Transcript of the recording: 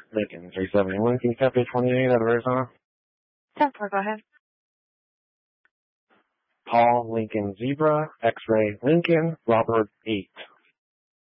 Lincoln, 371, can you copy 28 out of Arizona? 10-4, go ahead. Paul Lincoln Zebra, X-Ray Lincoln, Robert 8.